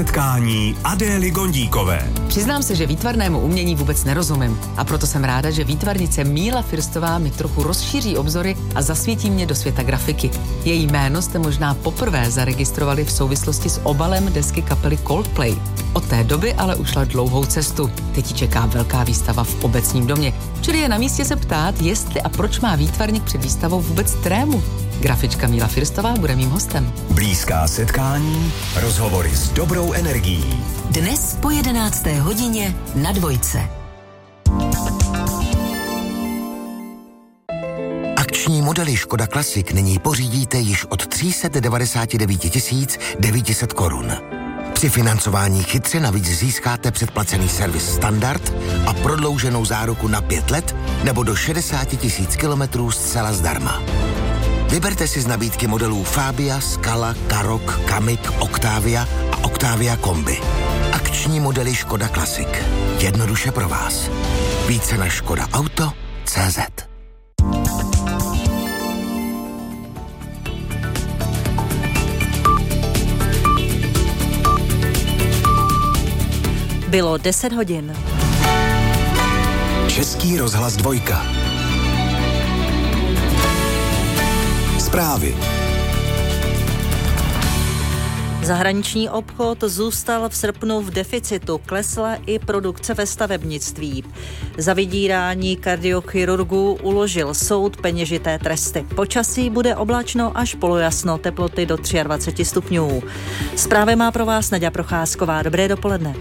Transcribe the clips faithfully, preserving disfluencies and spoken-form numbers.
Setkání Adély Gondíkové. Přiznám se, že výtvarnému umění vůbec nerozumím a proto jsem ráda, že výtvarnice Míla Firstová mi trochu rozšíří obzory a zasvětí mě do světa grafiky. Její jméno jste možná poprvé zaregistrovali v souvislosti s obalem desky kapely Coldplay. Od té doby ale ušla dlouhou cestu. Teď ji čeká velká výstava v Obecním domě, čili je na místě se ptát, jestli a proč má výtvarník před výstavou vůbec trému. Grafička Míla Firstová bude mým hostem. Blízká setkání, rozhovory s dobrou energií. Dnes po jedenácté hodině na Dvojce. Akční modely Škoda Classic nyní pořídíte již od tři sta devadesát devět tisíc devět set korun. Při financování chytře navíc získáte předplacený servis standard a prodlouženou záruku na pět let nebo do šedesát tisíc kilometrů zcela zdarma. Vyberte si z nabídky modelů Fabia, Scala, Karoq, Kamiq, Octavia a Octavia Kombi. Akční modely Škoda Classic. Jednoduše pro vás. Více na škoda auto tečka cé zet. Bylo deset hodin. Český rozhlas dvojka. Zprávy. Zahraniční obchod zůstal v srpnu v deficitu, klesla i produkce ve stavebnictví. Za vydírání kardiochirurgů uložil soud peněžité tresty. Počasí bude oblačno až polojasno, teploty do dvacet tři stupňů. Zprávy má pro vás Naďa Procházková. Dobré dopoledne.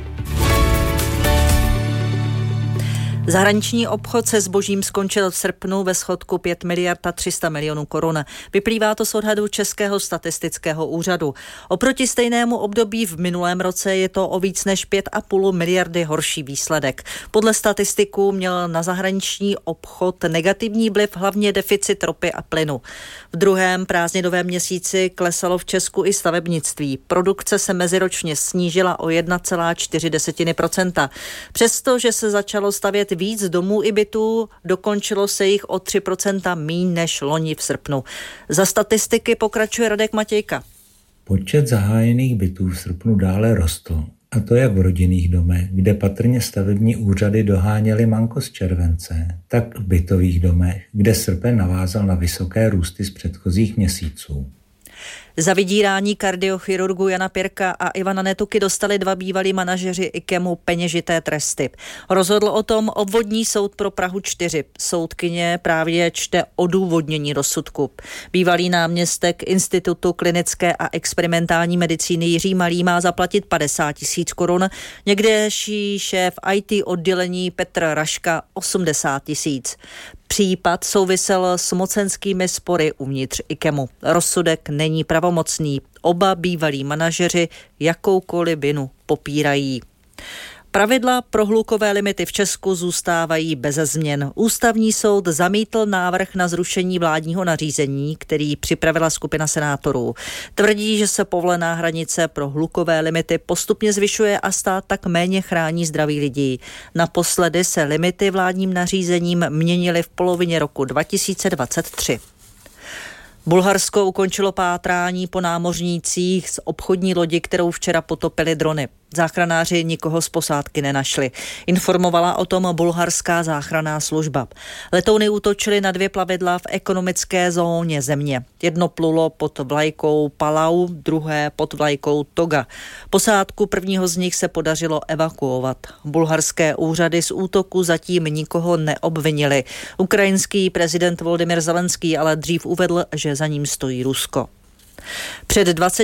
Zahraniční obchod se zbožím skončil v srpnu ve schodku pět miliard a tři sta milionů korun. Vyplývá to z odhadu Českého statistického úřadu. Oproti stejnému období v minulém roce je to o víc než pět a půl miliardy horší výsledek. Podle statistiků měl na zahraniční obchod negativní vliv hlavně deficit ropy a plynu. V druhém prázdninovém měsíci klesalo v Česku i stavebnictví. Produkce se meziročně snížila o jedna celá čtyři procenta. Přestože se začalo stavět víc domů i bytů, dokončilo se jich o tři procenta míň než loni v srpnu. Za statistiky pokračuje Radek Matějka. Počet zahájených bytů v srpnu dále rostl, a to jak v rodinných domech, kde patrně stavební úřady doháněly manko z července, tak v bytových domech, kde srpen navázal na vysoké růsty z předchozích měsíců. Za vydírání kardiochirurgu Jana Pirka a Ivana Netuky dostali dva bývalí manažeři IKEMu peněžité tresty. Rozhodl o tom obvodní soud pro Prahu čtyři. Soudkyně právě čte odůvodnění rozsudku. Bývalý náměstek Institutu klinické a experimentální medicíny Jiří Malý má zaplatit padesát tisíc korun, někdejší šéf í té oddělení Petr Raška osmdesát tisíc. Případ souvisel s mocenskými spory uvnitř IKEMu. Rozsudek není pravomocný. Oba bývalí manažeři jakoukoliv vinu popírají. Pravidla pro hlukové limity v Česku zůstávají beze změn. Ústavní soud zamítl návrh na zrušení vládního nařízení, který připravila skupina senátorů. Tvrdí, že se povolená hranice pro hlukové limity postupně zvyšuje a stát tak méně chrání zdraví lidí. Naposledy se limity vládním nařízením měnily v polovině roku dva tisíce dvacet tři. Bulharsko ukončilo pátrání po námořnících z obchodní lodi, kterou včera potopily drony. Záchranáři nikoho z posádky nenašli. Informovala o tom bulharská záchranná služba. Letouny útočily na dvě plavidla v ekonomické zóně země. Jedno plulo pod vlajkou Palau, druhé pod vlajkou Toga. Posádku prvního z nich se podařilo evakuovat. Bulharské úřady z útoku zatím nikoho neobvinili. Ukrajinský prezident Volodymyr Zelenský ale dřív uvedl, že za ním stojí Rusko. Před dvaceti